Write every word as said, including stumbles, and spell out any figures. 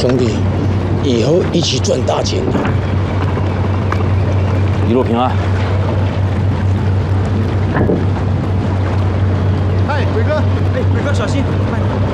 兄弟，以后一起赚大钱啊！ 一路平安。 哎，伟哥，哎，伟哥小心，慢点。